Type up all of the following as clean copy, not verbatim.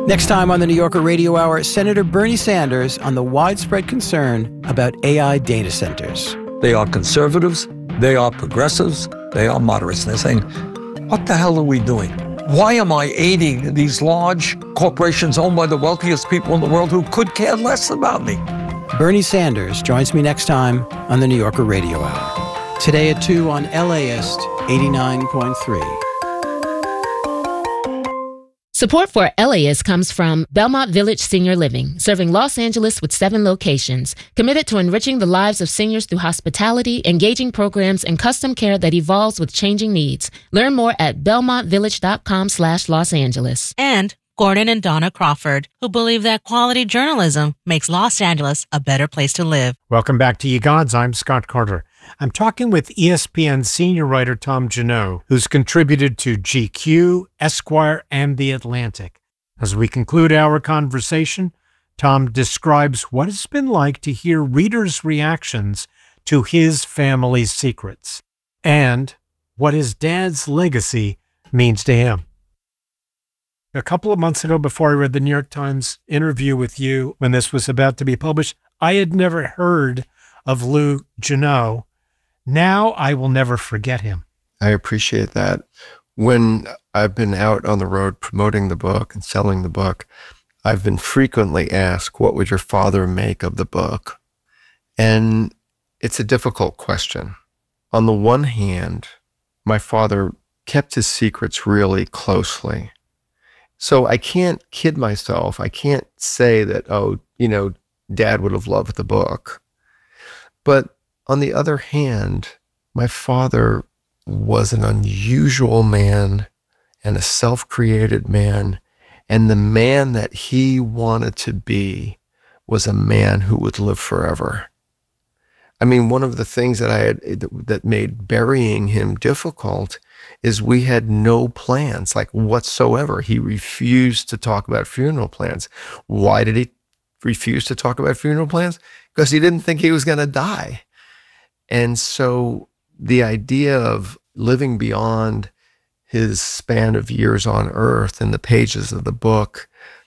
Next time on the New Yorker Radio Hour, Senator Bernie Sanders on the widespread concern about AI data centers. They are conservatives, they are progressives, they are moderates. And they're saying, what the hell are we doing? Why am I aiding these large corporations owned by the wealthiest people in the world who could care less about me? Bernie Sanders joins me next time on the New Yorker Radio Hour. Today at 2 on LAist 89.3. Support for LAist comes from Belmont Village Senior Living, serving Los Angeles with 7 locations, committed to enriching the lives of seniors through hospitality, engaging programs, and custom care that evolves with changing needs. Learn more at belmontvillage.com/Los Angeles. And Gordon and Donna Crawford, who believe that quality journalism makes Los Angeles a better place to live. Welcome back to Ye Gods. I'm Scott Carter. I'm talking with ESPN senior writer Tom Junod, who's contributed to GQ, Esquire, and The Atlantic. As we conclude our conversation, Tom describes what it's been like to hear readers' reactions to his family's secrets and what his dad's legacy means to him. A couple of months ago, before I read the New York Times interview with you when this was about to be published, I had never heard of Lou Junod. Now I will never forget him. I appreciate that. When I've been out on the road promoting the book and selling the book, I've been frequently asked, what would your father make of the book? And it's a difficult question. On the one hand, my father kept his secrets really closely. So I can't kid myself. I can't say that, Dad would have loved the book. But on the other hand, my father was an unusual man and a self-created man. And the man that he wanted to be was a man who would live forever. I mean, one of the things that made burying him difficult is we had no plans, like whatsoever. He refused to talk about funeral plans. Why did he refuse to talk about funeral plans? Because he didn't think he was going to die. And so the idea of living beyond his span of years on earth in the pages of the book,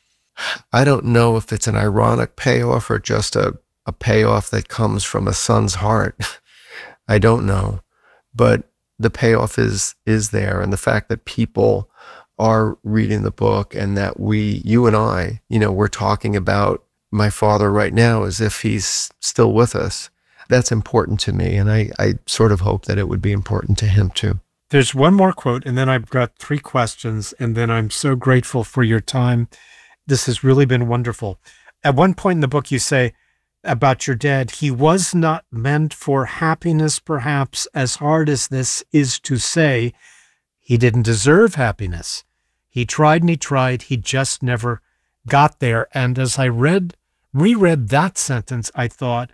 I don't know if it's an ironic payoff or just a payoff that comes from a son's heart. I don't know. But the payoff is there. And the fact that people are reading the book and that you and I, we're talking about my father right now as if he's still with us. That's important to me. And I sort of hope that it would be important to him too. There's one more quote, and then I've got 3 questions, and then I'm so grateful for your time. This has really been wonderful. At one point in the book, you say about your dad, he was not meant for happiness, perhaps as hard as this is to say. He didn't deserve happiness. He tried and he tried. He just never got there. And as I reread that sentence, I thought,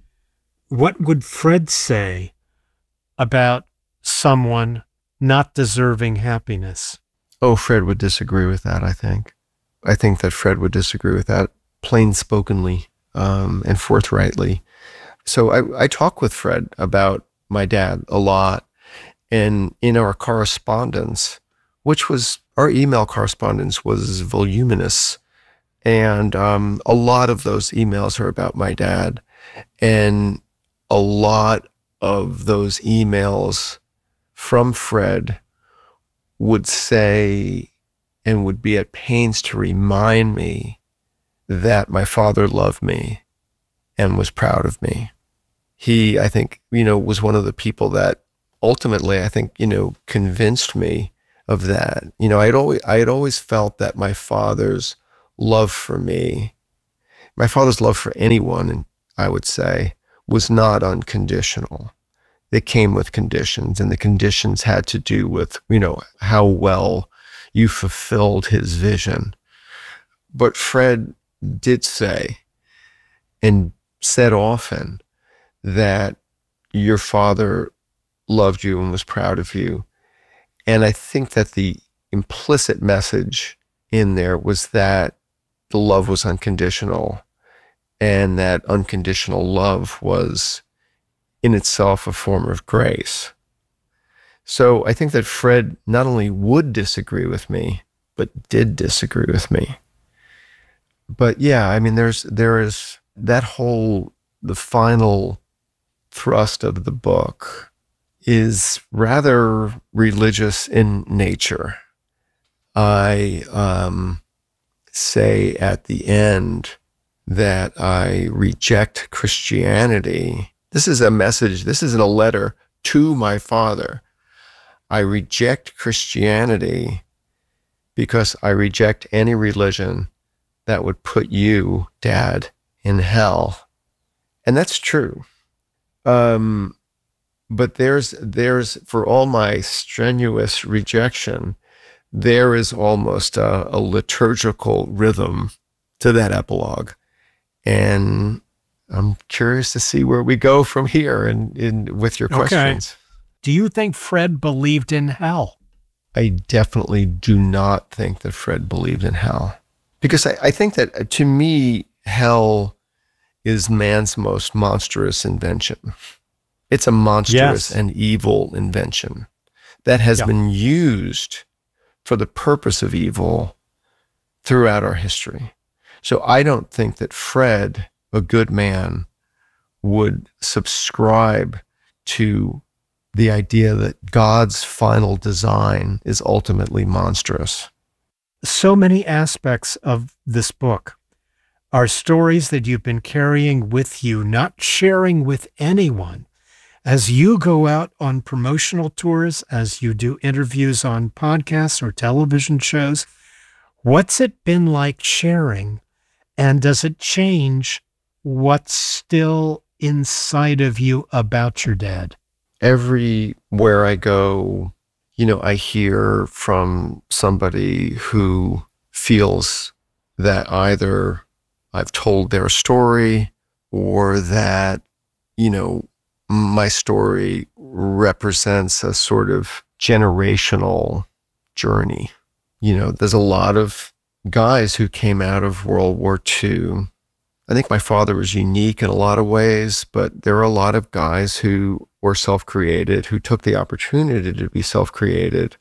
what would Fred say about someone not deserving happiness? Oh, Fred would disagree with that, I think. I think that Fred would disagree with that plain-spokenly and forthrightly. So I talk with Fred about my dad a lot. And in our correspondence, our email correspondence was voluminous. And a lot of those emails are about my dad. And a lot of those emails from Fred would say and would be at pains to remind me that my father loved me and was proud of me. He, I think, was one of the people that ultimately, I think, convinced me of that. I had always felt that my father's love for me, my father's love for anyone, I would say, was not unconditional. It came with conditions, and the conditions had to do with, how well you fulfilled his vision. But Fred did say, and said often, that your father loved you and was proud of you. And I think that the implicit message in there was that the love was unconditional, and that unconditional love was in itself a form of grace. So I think that Fred not only would disagree with me, but did disagree with me. But yeah, I mean, there is that whole, the final thrust of the book is rather religious in nature. I say at the end that I reject Christianity. This is a message, this isn't a letter to my father. I reject Christianity because I reject any religion that would put you, Dad, in hell. And that's true. But there's for all my strenuous rejection, there is almost a liturgical rhythm to that epilogue. And I'm curious to see where we go from here and with your questions. Okay. Do you think Fred believed in hell? I definitely do not think that Fred believed in hell. Because I think that, to me, hell is man's most monstrous invention. It's a monstrous and evil invention that has been used for the purpose of evil throughout our history. So I don't think that Fred, a good man, would subscribe to the idea that God's final design is ultimately monstrous. So many aspects of this book are stories that you've been carrying with you, not sharing with anyone. As you go out on promotional tours, as you do interviews on podcasts or television shows, what's it been like sharing? And does it change what's still inside of you about your dad? Everywhere I go, I hear from somebody who feels that either I've told their story or that, my story represents a sort of generational journey. There's a lot of guys who came out of World War II. I think my father was unique in a lot of ways, but there are a lot of guys who were self-created, who took the opportunity to be self-created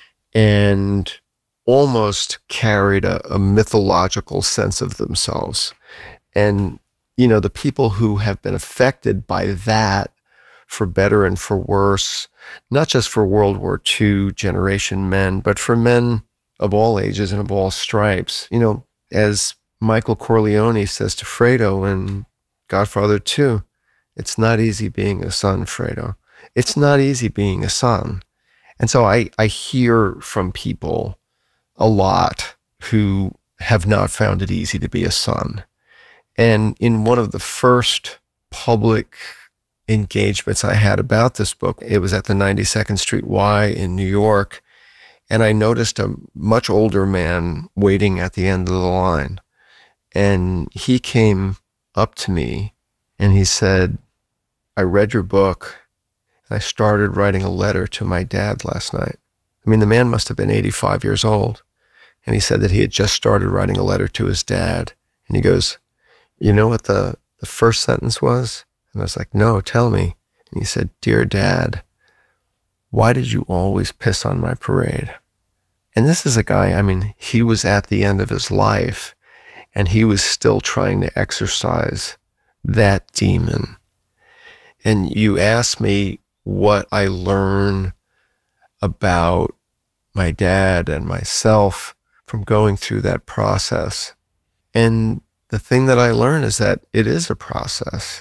and almost carried a mythological sense of themselves. And, the people who have been affected by that, for better and for worse, not just for World War II generation men, but for men of all ages and of all stripes. As Michael Corleone says to Fredo in Godfather 2, it's not easy being a son, Fredo. It's not easy being a son. And so I hear from people a lot who have not found it easy to be a son. And in one of the first public engagements I had about this book, it was at the 92nd Street Y in New York. And I noticed a much older man waiting at the end of the line. And he came up to me and he said, I read your book and I started writing a letter to my dad last night. I mean, the man must have been 85 years old. And he said that he had just started writing a letter to his dad. And he goes, you know what the first sentence was? And I was like, no, tell me. And he said, Dear Dad, why did you always piss on my parade? And this is a guy, he was at the end of his life and he was still trying to exorcise that demon. And you asked me what I learned about my dad and myself from going through that process. And the thing that I learned is that it is a process.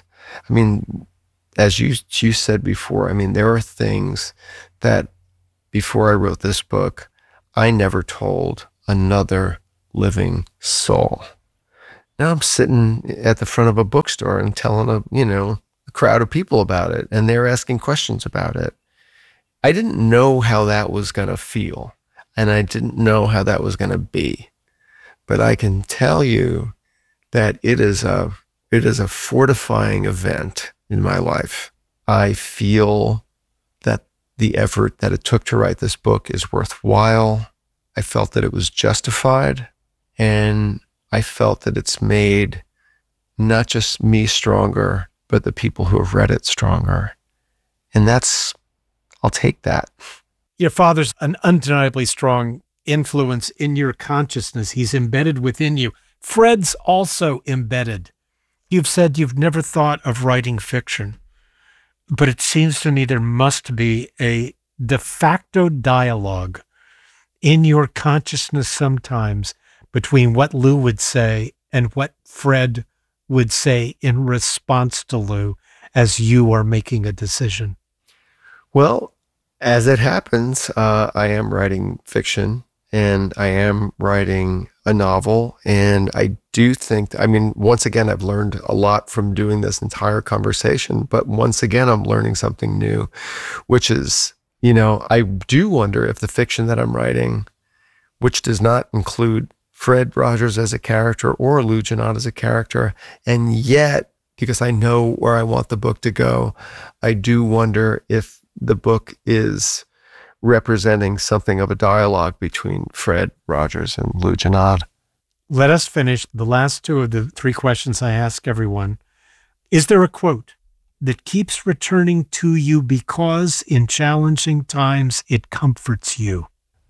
As you said before, there are things that before I wrote this book, I never told another living soul. Now I'm sitting at the front of a bookstore and telling a crowd of people about it, and they're asking questions about it. I didn't know how that was going to feel, and I didn't know how that was going to be. But I can tell you that it is a fortifying event in my life. I feel that the effort that it took to write this book is worthwhile. I felt that it was justified, and I felt that it's made not just me stronger, but the people who have read it stronger. And I'll take that. Your father's an undeniably strong influence in your consciousness. He's embedded within you. Fred's also embedded. You've said you've never thought of writing fiction, but it seems to me there must be a de facto dialogue in your consciousness sometimes between what Lou would say and what Fred would say in response to Lou as you are making a decision. Well, as it happens, I am writing fiction and I am writing a novel. And I do think, once again, I've learned a lot from doing this entire conversation, but once again, I'm learning something new, which is, I do wonder if the fiction that I'm writing, which does not include Fred Rogers as a character or Lou Janot as a character, and yet, because I know where I want the book to go, I do wonder if the book is representing something of a dialogue between Fred Rogers and Lou Janot. Let us finish the last two of the three questions I ask everyone. Is there a quote that keeps returning to you because in challenging times it comforts you?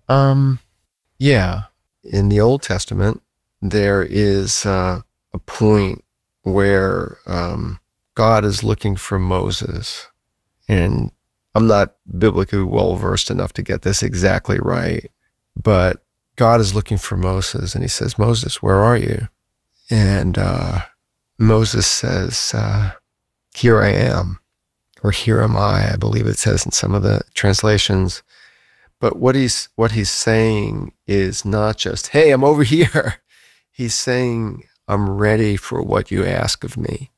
Yeah. In the Old Testament, there is a point where God is looking for Moses, and I'm not biblically well-versed enough to get this exactly right, but God is looking for Moses, and he says, Moses, where are you? And Moses says, here I am, or here am I believe it says in some of the translations. But what he's saying is not just, hey, I'm over here. He's saying, I'm ready for what you ask of me.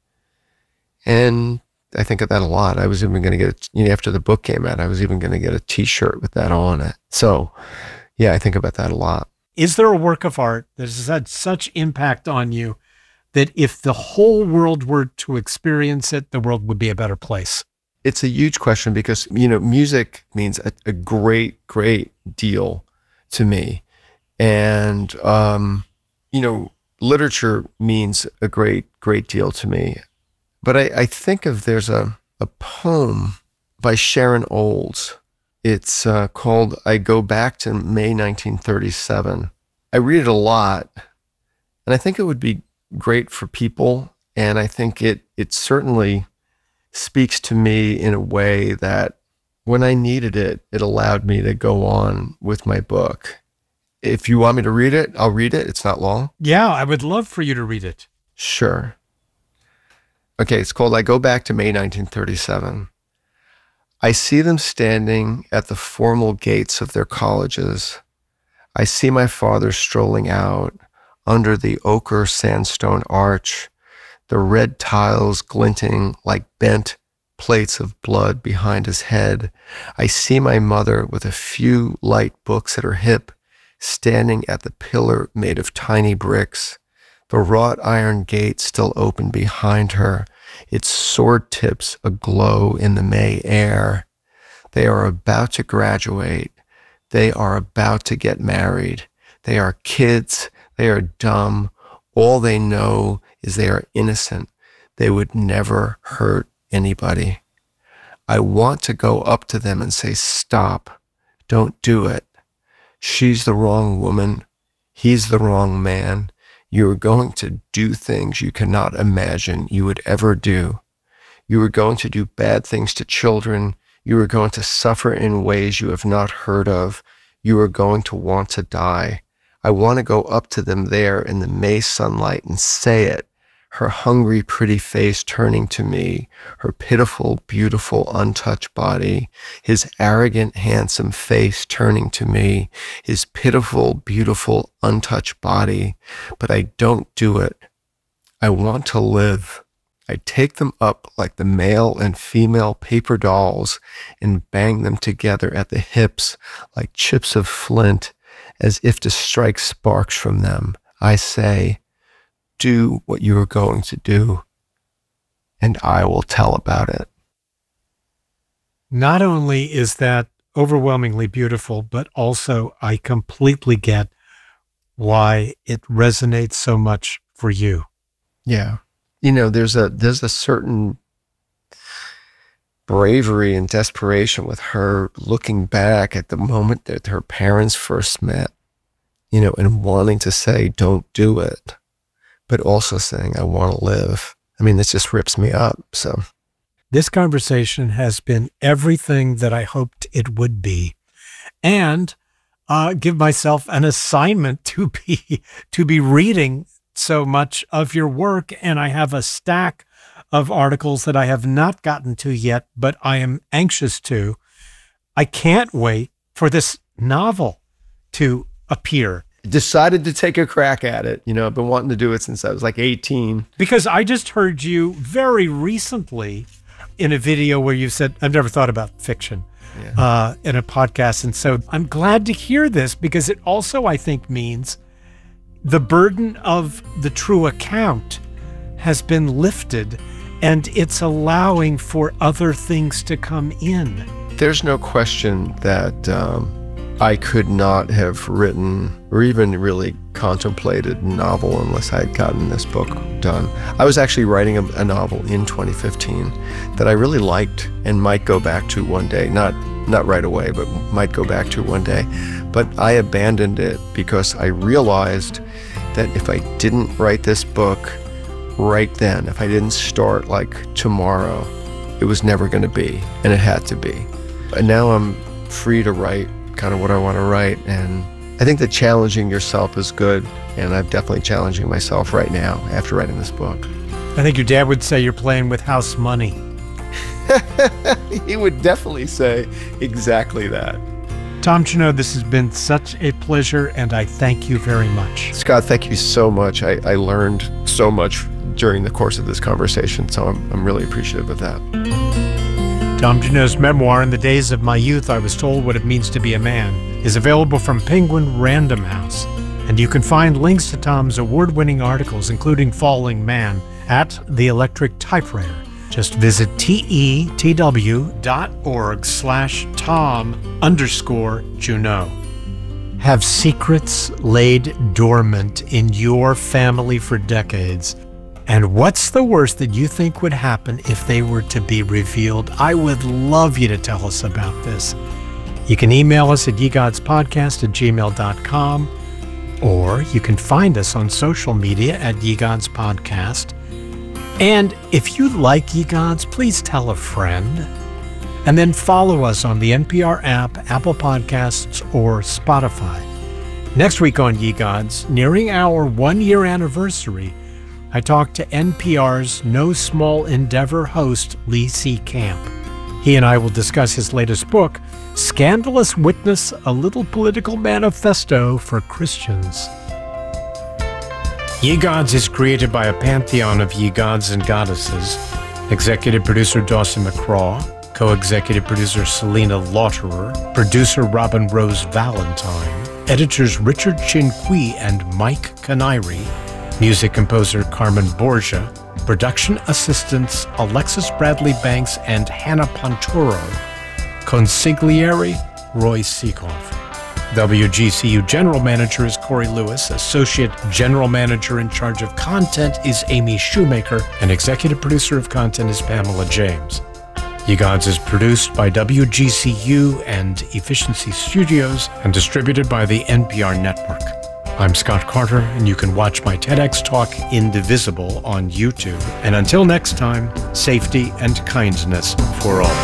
And I think of that a lot. I was even going to get, after the book came out, I was even going to get a t-shirt with that on it. So yeah, I think about that a lot. Is there a work of art that has had such impact on you that if the whole world were to experience it, the world would be a better place? It's a huge question because, music means a great, great deal to me. And, literature means a great, great deal to me. But I think there's a poem by Sharon Olds. It's called I Go Back to May 1937. I read it a lot, and I think it would be great for people. And I think it certainly speaks to me in a way that when I needed it, it allowed me to go on with my book. If you want me to read it, I'll read it. It's not long. Yeah, I would love for you to read it. Sure. Okay, it's called I Go Back to May 1937. I see them standing at the formal gates of their colleges. I see my father strolling out under the ochre sandstone arch, the red tiles glinting like bent plates of blood behind his head. I see my mother with a few light books at her hip, standing at the pillar made of tiny bricks. The wrought iron gate still open behind her, its sword tips aglow in the May air. They are about to graduate. They are about to get married. They are kids. They are dumb. All they know is they are innocent. They would never hurt anybody. I want to go up to them and say, stop. Don't do it. She's the wrong woman. He's the wrong man. You are going to do things you cannot imagine you would ever do. You are going to do bad things to children. You are going to suffer in ways you have not heard of. You are going to want to die. I want to go up to them there in the May sunlight and say it. Her hungry, pretty face turning to me, her pitiful, beautiful, untouched body, his arrogant, handsome face turning to me, his pitiful, beautiful, untouched body. But I don't do it. I want to live. I take them up like the male and female paper dolls and bang them together at the hips like chips of flint, as if to strike sparks from them. I say, do what you are going to do, and I will tell about it. Not only is that overwhelmingly beautiful, but also I completely get why it resonates so much for you. Yeah. There's a certain bravery and desperation with her looking back at the moment that her parents first met, and wanting to say, don't do it. but also saying, I want to live. I mean, this just rips me up. So this conversation has been everything that I hoped it would be. And give myself an assignment to be reading so much of your work. And I have a stack of articles that I have not gotten to yet, but I am anxious to. I can't wait for this novel to appear. Decided to take a crack at it. You know, I've been wanting to do it since I was like 18. Because I just heard you very recently in a video where you said, I've never thought about fiction in a podcast. And so I'm glad to hear this, because it also, I think, means the burden of the true account has been lifted, and it's allowing for other things to come in. There's no question that I could not have written or even really contemplated a novel unless I had gotten this book done. I was actually writing a novel in 2015 that I really liked and might go back to one day. Not right away, but might go back to one day. But I abandoned it because I realized that if I didn't write this book right then, if I didn't start like tomorrow, it was never going to be, and it had to be. And now I'm free to write kind of what I want to write, and I think that challenging yourself is good, and I'm definitely challenging myself right now after writing this book. I think your dad would say you're playing with house money. He would definitely say exactly that. Tom Junod, this has been such a pleasure, and I thank you very much. Scott, thank you so much. I learned so much during the course of this conversation, so I'm really appreciative of that. Tom Junod's memoir, In the Days of My Youth, I Was Told What It Means to Be a Man, is available from Penguin Random House. And you can find links to Tom's award-winning articles, including Falling Man, at The Electric Typewriter. Just visit TETW.org/Tom_Junod. Have secrets laid dormant in your family for decades? And what's the worst that you think would happen if they were to be revealed? I would love you to tell us about this. You can email us at yegodspodcast@gmail.com, or you can find us on social media at yegodspodcast. And if you like Ye Gods, please tell a friend. And then follow us on the NPR app, Apple Podcasts, or Spotify. Next week on Ye Gods, nearing our 1-year anniversary, I talked to NPR's No Small Endeavor host, Lee C. Camp. He and I will discuss his latest book, Scandalous Witness, a Little Political Manifesto for Christians. Ye Gods is created by a pantheon of ye gods and goddesses. Executive producer Dawson McCraw, co-executive producer Selena Lauterer, producer Robin Rose Valentine, editors Richard Chinqui and Mike Canary, music composer Carmen Borgia, production assistants Alexis Bradley Banks and Hannah Pontoro, consigliere Roy Seekoff. WGCU General Manager is Corey Lewis, Associate General Manager in charge of content is Amy Shoemaker, and Executive Producer of Content is Pamela James. Ye Gods is produced by WGCU and Efficiency Studios and distributed by the NPR Network. I'm Scott Carter, and you can watch my TEDx talk, Indivisible, on YouTube. And until next time, safety and kindness for all.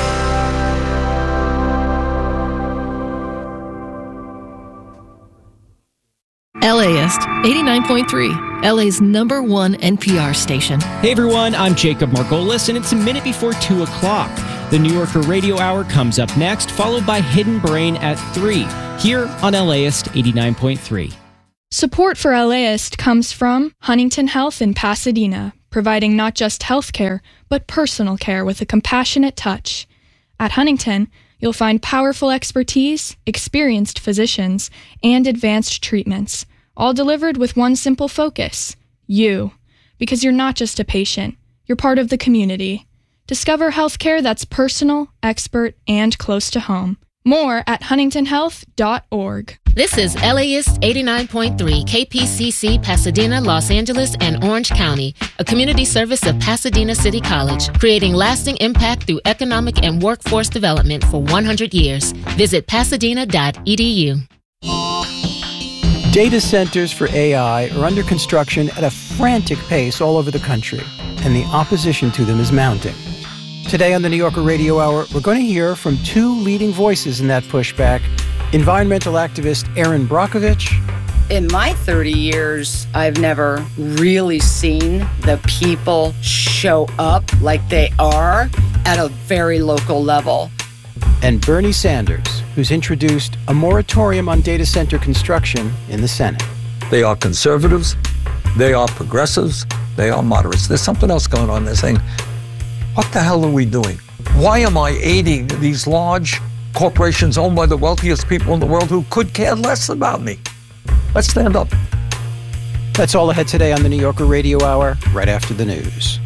LAist 89.3, LA's #1 NPR station. Hey everyone, I'm Jacob Margolis, and it's a minute before 2 o'clock. The New Yorker Radio Hour comes up next, followed by Hidden Brain at 3, here on LAist 89.3. Support for LAist comes from Huntington Health in Pasadena, providing not just health care, but personal care with a compassionate touch. At Huntington, you'll find powerful expertise, experienced physicians, and advanced treatments, all delivered with one simple focus: you. Because you're not just a patient, you're part of the community. Discover healthcare that's personal, expert, and close to home. More at huntingtonhealth.org. This is LAist 89.3 KPCC, Pasadena, Los Angeles, and Orange County, a community service of Pasadena City College, creating lasting impact through economic and workforce development for 100 years. Visit pasadena.edu. Data centers for AI are under construction at a frantic pace all over the country, and the opposition to them is mounting. Today on the New Yorker Radio Hour, we're going to hear from two leading voices in that pushback, environmental activist Erin Brockovich. In my 30 years, I've never really seen the people show up like they are at a very local level. And Bernie Sanders, who's introduced a moratorium on data center construction in the Senate. They are conservatives, they are progressives, they are moderates. There's something else going on. They're saying, what the hell are we doing? Why am I aiding these large corporations owned by the wealthiest people in the world who could care less about me? Let's stand up. That's all ahead today on the New Yorker Radio Hour, right after the news.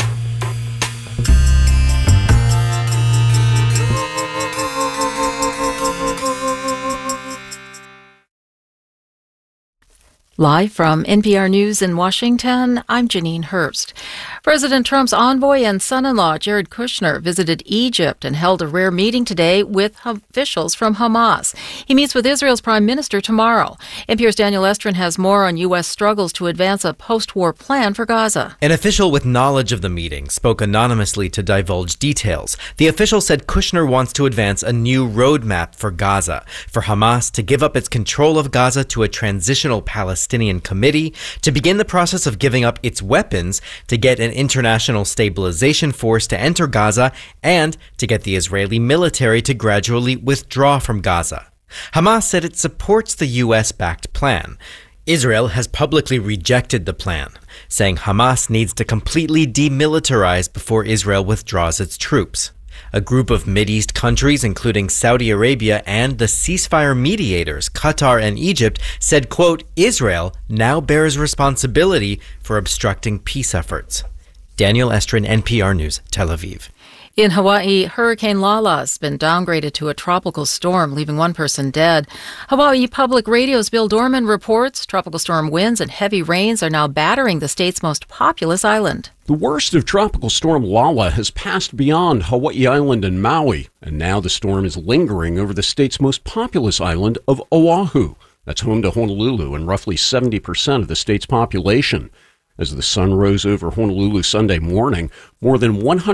Live from NPR News in Washington, I'm Janine Herbst. President Trump's envoy and son-in-law, Jared Kushner, visited Egypt and held a rare meeting today with officials from Hamas. He meets with Israel's prime minister tomorrow. NPR's Daniel Estrin has more on U.S. struggles to advance a post-war plan for Gaza. An official with knowledge of the meeting spoke anonymously to divulge details. The official said Kushner wants to advance a new roadmap for Gaza, for Hamas to give up its control of Gaza to a transitional Palestinian committee, to begin the process of giving up its weapons, to get an international stabilization force to enter Gaza, and to get the Israeli military to gradually withdraw from Gaza. Hamas said it supports the U.S.-backed plan. Israel has publicly rejected the plan, saying Hamas needs to completely demilitarize before Israel withdraws its troops. A group of Mideast countries, including Saudi Arabia and the ceasefire mediators, Qatar and Egypt, said, quote, Israel now bears responsibility for obstructing peace efforts. Daniel Estrin, NPR News, Tel Aviv. In Hawaii, Hurricane Lala has been downgraded to a tropical storm, leaving one person dead. Hawaii Public Radio's Bill Dorman reports tropical storm winds and heavy rains are now battering the state's most populous island. The worst of Tropical Storm Lala has passed beyond Hawaii Island and Maui, and now the storm is lingering over the state's most populous island of Oahu. That's home to Honolulu and roughly 70% of the state's population. As the sun rose over Honolulu Sunday morning, more than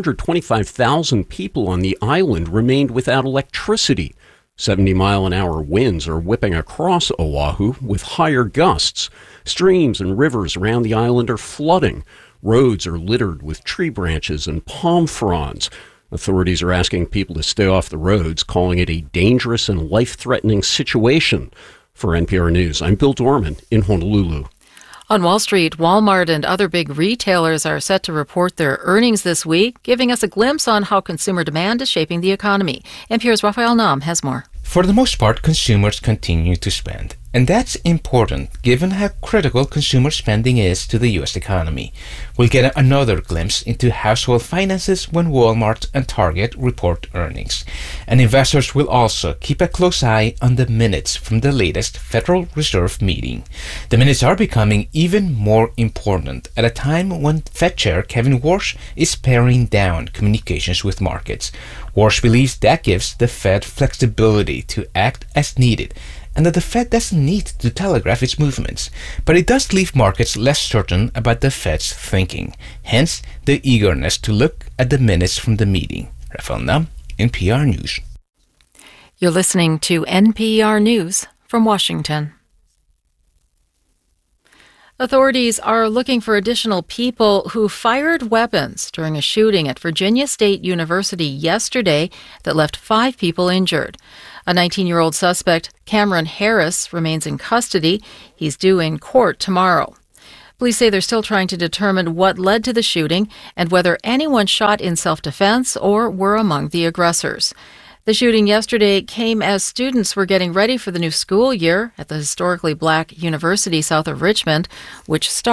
125,000 people on the island remained without electricity. 70-mile-an-hour winds are whipping across Oahu with higher gusts. Streams and rivers around the island are flooding. Roads are littered with tree branches and palm fronds. Authorities are asking people to stay off the roads, calling it a dangerous and life-threatening situation. For NPR News, I'm Bill Dorman in Honolulu. On Wall Street, Walmart and other big retailers are set to report their earnings this week, giving us a glimpse on how consumer demand is shaping the economy. NPR's Raphael Nam has more. For the most part, consumers continue to spend. And that's important given how critical consumer spending is to the U.S. economy. We'll get another glimpse into household finances when Walmart and Target report earnings. And investors will also keep a close eye on the minutes from the latest Federal Reserve meeting. The minutes are becoming even more important at a time when Fed Chair Kevin Warsh is paring down communications with markets. Warsh believes that gives the Fed flexibility to act as needed, and that the Fed doesn't need to telegraph its movements, but it does leave markets less certain about the Fed's thinking, hence the eagerness to look at the minutes from the meeting. Raphael Nam, NPR News. You're listening to NPR News from Washington. Authorities are looking for additional people who fired weapons during a shooting at Virginia State University yesterday that left 5 people injured. A 19-year-old suspect, Cameron Harris, remains in custody. He's due in court tomorrow. Police say they're still trying to determine what led to the shooting and whether anyone shot in self-defense or were among the aggressors. The shooting yesterday came as students were getting ready for the new school year at the historically black university south of Richmond, which starts